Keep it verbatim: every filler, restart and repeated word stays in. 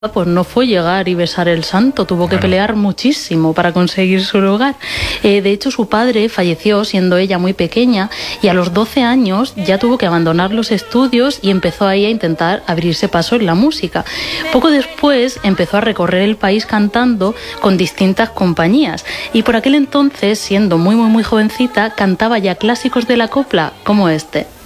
pues no fue llegar y besar el santo, tuvo que pelear muchísimo para conseguir su lugar. Eh, de hecho, su padre falleció siendo ella muy pequeña y a los doce años ya tuvo que abandonar los estudios y empezó ahí a intentar abrirse paso en la música. Poco después empezó a recorrer el país cantando con distintas compañías y por aquel entonces, siendo muy muy muy jovencita, cantaba ya clásicos de la copla como este.